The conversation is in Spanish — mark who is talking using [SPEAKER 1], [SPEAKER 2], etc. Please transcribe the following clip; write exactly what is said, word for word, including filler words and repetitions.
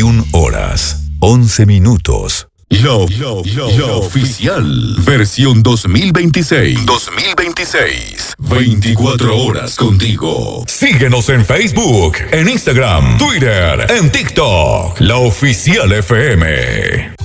[SPEAKER 1] veintiuna horas, once minutos.
[SPEAKER 2] Lo, lo, lo, lo oficial. Versión dos mil veintiséis. dos mil veintiséis. veinticuatro horas contigo.
[SPEAKER 1] Síguenos en Facebook, en Instagram, Twitter, en TikTok. La Oficial F M.